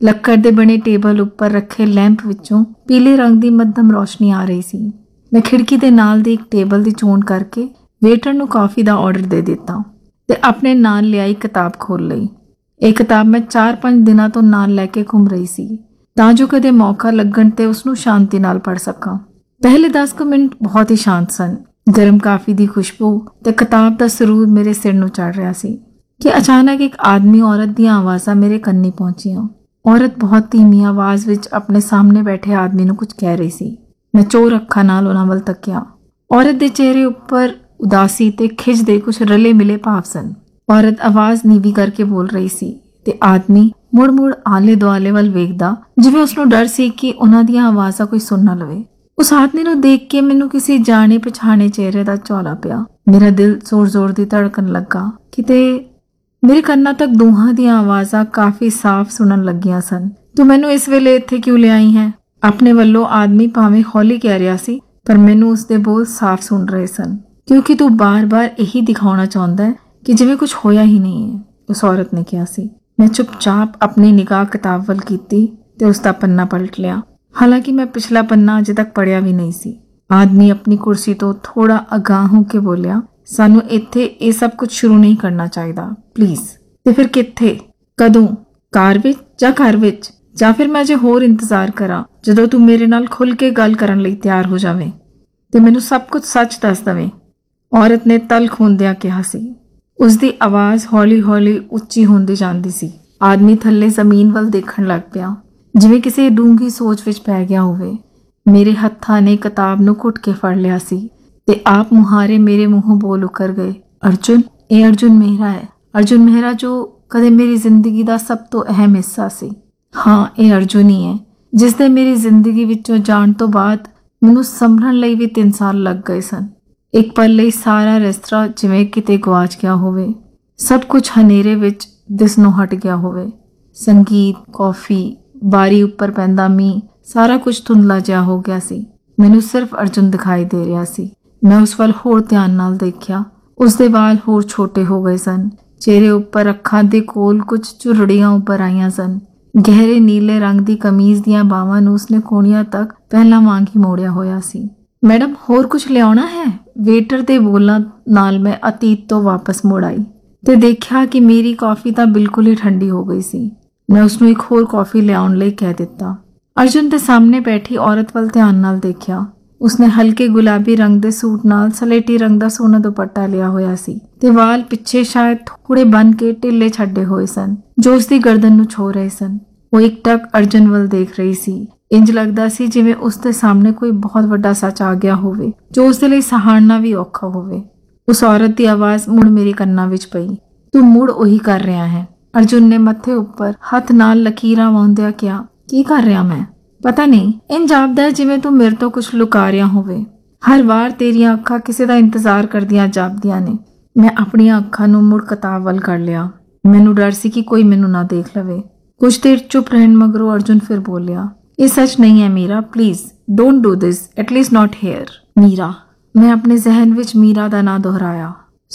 ਲੱਕੜ ਦੇ ਬਣੇ ਟੇਬਲ ਉੱਪਰ ਰੱਖੇ ਲੈਂਪ ਵਿੱਚੋਂ ਪੀਲੇ ਰੰਗ ਦੀ ਮੱਧਮ ਰੌਸ਼ਨੀ ਆ ਰਹੀ ਸੀ। ਮੈਂ ਖਿੜਕੀ ਦੇ ਨਾਲ ਦੀ ਇੱਕ ਟੇਬਲ ਦੀ ਚੋਣ ਕਰਕੇ ਵੇਟਰ ਨੂੰ ਕਾਫੀ ਦਾ ਆਰਡਰ ਦੇ ਦਿੱਤਾ ਤੇ ਆਪਣੇ ਨਾਲ ਲਿਆਈ ਕਿਤਾਬ ਖੋਲ ਲਈ। ਇਹ ਕਿਤਾਬ ਮੈਂ 4-5 ਦਿਨਾਂ ਤੋਂ ਨਾਲ ਲੈ ਕੇ ਘੁੰਮ ਰਹੀ ਸੀ ਤਾਂ ਜੋ ਕਦੇ ਮੌਕਾ ਲੱਗਣ ਤੇ ਉਸਨੂੰ ਸ਼ਾਂਤੀ ਨਾਲ ਪੜ੍ਹ ਸਕਾਂ। ਪਹਿਲੇ 10 ਕੁ ਮਿੰਟ ਬਹੁਤ ਹੀ ਸ਼ਾਂਤ ਸਨ। ਗਰਮ ਕਾਫੀ ਦੀ ਖੁਸ਼ਬੂ ਤੇ ਕਿਤਾਬ ਦਾ ਸਰੂਰ ਮੇਰੇ ਸਿਰ ਨੂੰ ਚੜ ਰਿਹਾ ਸੀ ਕਿ ਅਚਾਨਕ ਇੱਕ ਆਦਮੀ ਔਰਤ ਦੀਆਂ ਆਵਾਜ਼ਾਂ ਮੇਰੇ ਕੰਨੀ ਪਹੁੰਚੀਆਂ। ਔਰਤ ਬਹੁਤ ਧੀਮੀ ਆਵਾਜ਼ ਵਿੱਚ ਆਪਣੇ ਸਾਹਮਣੇ ਬੈਠੇ ਆਦਮੀ ਨੂੰ ਕੁਝ ਕਹਿ ਰਹੀ ਸੀ। ਮੈਂ ਚੋਰ ਅੱਖਾਂ ਨਾਲ ਉਹਨਾਂ ਵੱਲ ਤੱਕਿਆ। ਔਰਤ ਦੇ ਚਿਹਰੇ ਉੱਪਰ ਉਦਾਸੀ ਤੇ ਖਿਝ ਦੇ ਕੁਝ ਰਲੇ ਮਿਲੇ ਭਾਵ ਸਨ। ਔਰਤ ਆਵਾਜ਼ ਨੀਵੀਂ ਕਰਕੇ ਬੋਲ ਰਹੀ ਸੀ ਤੇ ਆਦਮੀ ਮੁੜ-ਮੁੜ ਆਲੇ ਦੁਆਲੇ ਵੱਲ ਵੇਖਦਾ, ਜਿਵੇਂ ਉਸਨੂੰ ਡਰ ਸੀ ਕਿ ਉਹਨਾਂ ਦੀਆਂ ਆਵਾਜ਼ਾਂ ਕੋਈ ਸੁਣ ਨਾ ਲਵੇ। ਉਸ ਆਦਮੀ ਨੂੰ ਦੇਖ ਕੇ ਮੈਨੂੰ ਕਿਸੇ ਜਾਣੇ ਪਛਾਣੇ ਚਿਹਰੇ ਦਾ ਝੋਲਾ ਪਿਆ। ਮੇਰਾ ਦਿਲ ਜ਼ੋਰ-ਜ਼ੋਰ ਦੀ ਧੜਕਣ ਲੱਗਾ। ਕਿਤੇ ਮੇਰੇ ਕੰਨਾਂ ਤੱਕ ਦੋਹਾਂ ਦੀਆਂ ਆਵਾਜ਼ਾਂ ਕਾਫੀ ਸਾਫ਼ ਸੁਣਨ ਲੱਗੀਆਂ ਸਨ। ਤੂੰ ਮੈਨੂੰ ਇਸ ਵੇਲੇ ਇੱਥੇ ਕਿਉਂ ਲਿਆਈ ਹੈ? ਆਪਣੇ ਵੱਲੋਂ ਆਦਮੀ ਭਾਵੇਂ ਹੌਲੀ ਕਹਿ ਰਿਹਾ ਸੀ, ਪਰ ਮੈਨੂੰ ਉਸਦੇ ਬੋਲ ਸਾਫ਼ ਸੁਣ ਰਹੇ ਸਨ। ਕਿਉਂਕਿ ਤੂੰ ਬਾਰ-ਬਾਰ ਇਹੀ ਦਿਖਾਉਣਾ ਚਾਹੁੰਦਾ ਹੈ ਕਿ ਜਿਵੇਂ ਕੁਝ ਹੋਇਆ ਹੀ ਨਹੀਂ ਹੈ, ਉਸ ਔਰਤ ਨੇ ਕਿਹਾ ਸੀ। ਮੈਂ ਚੁੱਪਚਾਪ ਆਪਣੀ ਨਿਗਾਹ ਕਿਤਾਬ ਵੱਲ ਕੀਤੀ ਤੇ ਉਸ ਦਾ ਪੰਨਾ ਪਲਟ ਲਿਆ। ਹਾਲਾਂਕਿ ਮੈਂ ਪਿਛਲਾ ਪੰਨਾ ਅਜੇ ਤੱਕ ਪੜ੍ਹਿਆ ਵੀ ਨਹੀਂ ਸੀ। ਆਦਮੀ ਆਪਣੀ ਕੁਰਸੀ ਤੋਂ ਥੋੜਾ ਅਗਾਂਹ ਹੋ ਕੇ ਬੋਲਿਆ, ਸਾਨੂੰ ਇੱਥੇ ਇਹ ਸਭ ਕੁਝ ਸ਼ੁਰੂ ਨਹੀਂ ਕਰਨਾ ਚਾਹੀਦਾ, ਪਲੀਜ਼। ਤੇ ਫਿਰ ਕਿੱਥੇ? ਕਦੋਂ? ਕਾਰ ਵਿੱਚ ਜਾਂ ਘਰ ਵਿੱਚ? ਜਾਂ ਫਿਰ ਮੈਂ ਅਜੇ ਹੋਰ ਇੰਤਜ਼ਾਰ ਕਰਾਂ ਜਦੋਂ ਤੂੰ ਮੇਰੇ ਨਾਲ ਖੁੱਲ ਕੇ ਗੱਲ ਕਰਨ ਲਈ ਤਿਆਰ ਹੋ ਜਾਵੇਂ ਤੇ ਮੈਨੂੰ ਸਭ ਕੁਝ ਸੱਚ ਦੱਸ ਦਵੇਂ? ਔਰਤ ਨੇ ਤਲ ਖੂੰਦਿਆਂ ਕਿਹਾ ਸੀ। ਉਸਦੀ ਆਵਾਜ਼ ਹੌਲੀ-ਹੌਲੀ ਉੱਚੀ ਹੁੰਦੀ ਜਾਂਦੀ ਸੀ। ਆਦਮੀ ਥੱਲੇ ਜ਼ਮੀਨ ਵੱਲ ਦੇਖਣ ਲੱਗ ਪਿਆ, ਜਿਵੇਂ ਕਿਸੇ ਡੂੰਘੀ ਸੋਚ ਵਿੱਚ ਪੈ ਗਿਆ ਹੋਵੇ। ਮੇਰੇ ਹੱਥਾਂ ਨੇ ਕਿਤਾਬ ਨੂੰ ਘੁੱਟ ਕੇ ਫੜ ਲਿਆ ਸੀ ਤੇ ਆਪ ਮੁਹਾਰੇ ਮੇਰੇ ਮੂੰਹੋਂ ਬੋਲ ਉਕਰ ਗਏ, ਅਰਜੁਨ, ਇਹ ਅਰਜੁਨ ਮਹਿਰਾ ਹੈ। ਅਰਜੁਨ ਮਹਿਰਾ ਜੋ ਕਦੇ ਮੇਰੀ ਜ਼ਿੰਦਗੀ ਦਾ ਸਭ ਤੋਂ ਅਹਿਮ ਹਿੱਸਾ ਸੀ। ਹਾਂ, ਇਹ ਅਰਜੁਨ ਹੀ ਹੈ ਜਿਸ ਦੇ ਮੇਰੀ ਜ਼ਿੰਦਗੀ ਵਿੱਚੋਂ ਜਾਣ ਤੋਂ ਬਾਅਦ ਮੈਨੂੰ ਸੰਭਲਣ ਲਈ ਵੀ 3 ਸਾਲ ਲੱਗ ਗਏ ਸਨ। ਇੱਕ ਪਲ ਲਈ ਸਾਰਾ ਰੈਸਟਰਾਂ ਜਿਵੇਂ ਕਿਤੇ ਗਵਾਚ ਗਿਆ ਹੋਵੇ। ਸਭ ਕੁਝ ਹਨੇਰੇ ਵਿੱਚ ਦਿਸਣੋਂ ਹਟ ਗਿਆ ਹੋਵੇ। ਸੰਗੀਤ, ਕੌਫੀ, ਬਾਰੀ ਉੱਪਰ ਪੈਂਦਾ ਮੀਂਹ, ਸਾਰਾ ਕੁਝ ਧੁੰਦਲਾ ਜਿਹਾ ਹੋ ਗਿਆ ਸੀ। ਮੈਨੂੰ ਸਿਰਫ ਅਰਜੁਨ ਦਿਖਾਈ ਦੇ ਰਿਹਾ ਸੀ। ਮੈਂ ਉਸ ਵੱਲ ਹੋਰ ਧਿਆਨ ਨਾਲ ਦੇਖਿਆ। ਉਸਦੇ ਵਾਲ ਹੋਰ ਛੋਟੇ ਹੋ ਗਏ ਸਨ। ਚਿਹਰੇ ਉੱਪਰ ਅੱਖਾਂ ਦੇ ਕੋਲ ਕੁਝ ਝੁਰੜੀਆਂ ਉੱਪਰ ਆਈਆਂ ਸਨ। ਗਹਿਰੇ ਨੀਲੇ ਰੰਗ ਦੀ ਕਮੀਜ਼ ਦੀਆਂ ਬਾਹਾਂ ਨੂੰ ਉਸਨੇ ਕੋਹਣੀਆਂ ਤੱਕ ਪਹਿਲਾਂ ਵਾਂਗ ਹੀ ਮੋੜਿਆ ਹੋਇਆ ਸੀ। ਮੈਡਮ, ਹੋਰ ਕੁਝ ਲਿਆਉਣਾ ਹੈ? ਵੇਟਰ ਦੇ ਬੋਲਾਂ ਨਾਲ ਮੈਂ ਅਤੀਤ ਤੋਂ ਵਾਪਸ ਮੁੜ ਆਈ ਤੇ ਦੇਖਿਆ ਕਿ ਮੇਰੀ ਕੌਫੀ ਤਾਂ ਬਿਲਕੁਲ ਹੀ ਠੰਡੀ ਹੋ ਗਈ ਸੀ। ਮੈਂ ਉਸਨੂੰ ਇੱਕ ਹੋਰ ਕੌਫੀ ਲਿਆਉਣ ਲਈ ਕਹਿ ਦਿੱਤਾ। ਅਰਜੁਨ ਦੇ ਸਾਹਮਣੇ ਬੈਠੀ ਔਰਤ ਵੱਲ ਧਿਆਨ ਨਾਲ ਦੇਖਿਆ। ਉਸਨੇ ਹਲਕੇ ਗੁਲਾਬੀ ਰੰਗ ਦੇ ਸੂਟ ਨਾਲ ਸਲੇਟੀ ਰੰਗ ਦਾ ਸੋਹਣਾ ਦੁਪੱਟਾ ਲਿਆ ਹੋਇਆ ਸੀ ਤੇ ਵਾਲ ਪਿੱਛੇ ਸ਼ਾਇਦ ਥੋੜੇ ਬਨ ਕੇ ਢਿੱਲੇ ਛੱਡੇ ਹੋਏ ਸਨ ਜੋ ਉਸਦੀ ਗਰਦਨ ਨੂੰ ਛੋ ਰਹੇ ਸਨ। ਉਹ ਇੱਕ ਟਕ ਅਰਜੁਨ ਵੱਲ ਦੇਖ ਰਹੀ ਸੀ। ਇੰਜ ਲੱਗਦਾ ਸੀ ਜਿਵੇਂ ਉਸਦੇ ਸਾਹਮਣੇ ਕੋਈ ਬਹੁਤ ਵੱਡਾ ਸੱਚ ਆ ਗਿਆ ਹੋਵੇ ਜੋ ਉਸਦੇ ਲਈ ਸਹਾਰਨਾ ਵੀ ਔਖਾ ਹੋਵੇ। ਉਸ ਔਰਤ ਦੀ ਆਵਾਜ਼ ਮੁੜ ਮੇਰੇ ਕੰਨਾਂ ਵਿੱਚ ਪਈ, ਤੂੰ ਮੁੜ ਉਹੀ ਕਰ ਰਿਹਾ ਹੈ। ਅਰਜੁਨ ਨੇ ਮੱਥੇ ਉੱਪਰ ਹੱਥ ਨਾਲ ਲਕੀਰਾਂ ਵਾਉਂਦਿਆਂ ਕਿਹਾ, ਕੀ ਕਰ ਰਿਹਾ ਮੈਂ? ਪਤਾ ਨਹੀਂ, ਇੰਜ ਜਾਪਦਾ ਜਿਵੇਂ ਤੂੰ ਮੇਰੇ ਤੋਂ ਕੁਝ ਲੁਕਾ ਰਿਹਾ ਹੋਵੇ। ਹਰ ਵਾਰ ਤੇਰੀਆਂ ਅੱਖਾਂ ਕਿਸੇ ਦਾ ਇੰਤਜ਼ਾਰ ਕਰਦੀਆਂ ਜਾਪਦੀਆਂ ਨੇ। ਮੈਂ ਆਪਣੀਆਂ ਅੱਖਾਂ ਨੂੰ ਮੁੜ ਕਿਤਾਬ ਵੱਲ ਕਰ ਲਿਆ। ਮੈਨੂੰ ਡਰ ਸੀ ਕਿ ਕੋਈ ਮੈਨੂੰ ਨਾ ਦੇਖ ਲਵੇ। ਕੁਝ ਦੇਰ ਚੁੱਪ ਰਹਿਣ ਮਗਰੋਂ ਅਰਜੁਨ ਫਿਰ ਬੋਲਿਆ, ਇਹ ਸੱਚ ਨਹੀਂ ਹੈ Meera, please don't do this, at least not hair. Meera. ਮੈਂ ਆਪਣੇ ਜ਼ਿਹਨ ਵਿੱਚ ਮੀਰਾ ਦਾ ਨਾਂ ਦੁਹਰਾਇਆ।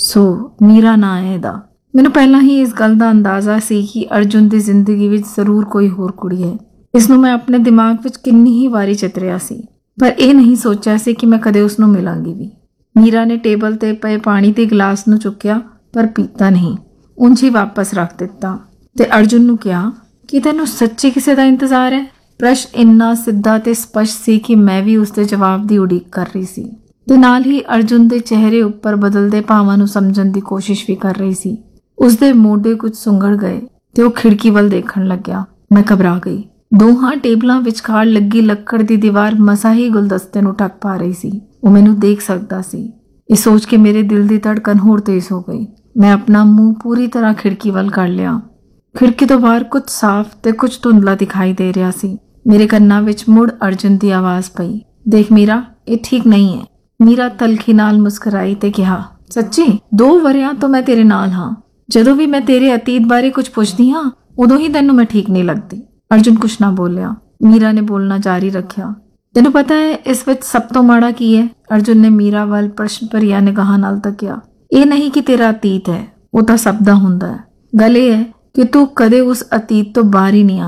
ਸੋ ਮੀਰਾ ਨਾਂ ਹੈ ਇਹਦਾ। ਮੈਨੂੰ ਪਹਿਲਾਂ ਹੀ ਇਸ ਗੱਲ ਦਾ ਅੰਦਾਜ਼ਾ ਸੀ ਕਿ ਅਰਜੁਨ ਦੀ ਜ਼ਿੰਦਗੀ ਵਿੱਚ ਜ਼ਰੂਰ ਕੋਈ ਹੋਰ ਕੁੜੀ ਹੈ। ਇਸ ਨੂੰ ਮੈਂ ਆਪਣੇ ਦਿਮਾਗ ਵਿੱਚ ਕਿੰਨੀ ਹੀ ਵਾਰੀ ਚਿਤਰਿਆ ਸੀ, ਪਰ ਇਹ ਨਹੀਂ ਸੋਚਿਆ ਸੀ ਕਿ ਮੈਂ ਕਦੇ ਉਸ ਨੂੰ ਮਿਲਾਂਗੀ ਵੀ। ਮੀਰਾ ਨੇ ਟੇਬਲ ਤੇ ਪਏ ਪਾਣੀ ਦੇ ਗਲਾਸ ਨੂੰ ਚੁੱਕਿਆ ਪਰ ਪੀਤਾ ਨਹੀਂ, ਉਂਝ ਹੀ ਵਾਪਸ ਰੱਖ ਦਿੱਤਾ ਤੇ ਅਰਜੁਨ ਨੂੰ ਕਿਹਾ, ਕੀ ਤੈਨੂੰ ਸੱਚੀ ਕਿਸੇ ਦਾ ਇੰਤਜ਼ਾਰ ਹੈ? ਪ੍ਰਸ਼ਨ ਇੰਨਾ ਸਿੱਧਾ ਤੇ ਸਪਸ਼ਟ ਸੀ ਕਿ ਮੈਂ ਵੀ ਉਸਦੇ ਜਵਾਬ ਦੀ ਉਡੀਕ ਕਰ ਰਹੀ ਸੀ ਤੇ ਨਾਲ ਹੀ ਅਰਜੁਨ ਦੇ ਚਿਹਰੇ ਉੱਪਰ ਬਦਲਦੇ ਭਾਵਾਂ ਨੂੰ ਸਮਝਣ ਦੀ ਕੋਸ਼ਿਸ਼ ਵੀ ਕਰ ਰਹੀ ਸੀ। ਉਸਦੇ ਮੋਢੇ ਕੁਝ ਸੁੰਗੜ ਗਏ ਤੇ ਉਹ ਖਿੜਕੀ ਵੱਲ ਦੇਖਣ ਲੱਗਿਆ। ਮੈਂ ਘਬਰਾ ਗਈ। ਦੋਹਾਂ ਟੇਬਲਾਂ ਵਿਚਕਾਰ ਲੱਗੀ ਲੱਕੜ ਦੀ ਦੀਵਾਰ ਮਸਾਂ ਹੀ ਗੁਲਦਸਤੇ ਨੂੰ ਢੱਕ ਪਾ ਰਹੀ ਸੀ। ਉਹ ਮੈਨੂੰ ਦੇਖ ਸਕਦਾ ਸੀ। ਇਹ ਸੋਚ ਕੇ ਮੇਰੇ ਦਿਲ ਦੀ ਧੜਕਨ ਹੋਰ ਤੇਜ਼ ਹੋ ਗਈ। ਮੈਂ ਆਪਣਾ ਮੂੰਹ ਪੂਰੀ ਤਰ੍ਹਾਂ ਖਿੜਕੀ ਵੱਲ ਕਰ ਲਿਆ। ਖਿੜਕੀ ਤੋਂ ਬਾਹਰ ਕੁਝ ਸਾਫ਼ ਤੇ ਕੁਝ ਧੁੰਦਲਾ ਦਿਖਾਈ ਦੇ ਰਿਹਾ ਸੀ। ਮੇਰੇ ਕੰਨਾਂ ਵਿੱਚ ਮੁੜ ਅਰਜੁਨ ਦੀ ਆਵਾਜ਼ ਪਈ, ਦੇਖ ਮੀਰਾ, ਇਹ ਠੀਕ ਨਹੀਂ ਹੈ। ਮੀਰਾ ਤਲਖੀ ਨਾਲ ਮੁਸਕਰਾਈ ਤੇ ਕਿਹਾ, ਸੱਚੀ? 2 ਵਰ੍ਹਿਆਂ ਤੋਂ ਮੈਂ ਤੇਰੇ ਨਾਲ ਹਾਂ। ਜਦੋਂ ਵੀ ਮੈਂ ਤੇਰੇ ਅਤੀਤ ਬਾਰੇ ਕੁਝ ਪੁੱਛਦੀ ਹਾਂ ਉਦੋਂ ਹੀ ਤੈਨੂੰ ਮੈਂ ਠੀਕ ਨਹੀਂ ਲੱਗਦੀ। ਅਰਜੁਨ ਕੁਛ ਨਾ ਬੋਲਿਆ। ਮੀਰਾ ਨੇ ਬੋਲਣਾ ਜਾਰੀ ਰੱਖਿਆ, ਤੈਨੂੰ ਪਤਾ ਹੈ ਇਸ ਵਿੱਚ ਸਭ ਤੋਂ ਮਾੜਾ ਕੀ ਹੈ? ਅਰਜੁਨ ਨੇ ਮੀਰਾ ਵੱਲ ਪ੍ਰਸ਼ਨ ਭਰੀਆਂ ਨਿਗਾਹਾਂ ਨਾਲ ਤੱਕਿਆ। ਇਹ ਨਹੀਂ ਕਿ ਤੇਰਾ ਅਤੀਤ ਹੈ, ਉਹ ਤਾਂ ਸਭ ਦਾ ਹੁੰਦਾ ਹੈ। ਗੱਲ ਇਹ ਹੈ ਕਿ ਤੂੰ ਕਦੇ ਉਸ ਅਤੀਤ ਤੋਂ ਬਾਹਰ ਹੀ ਨਹੀਂ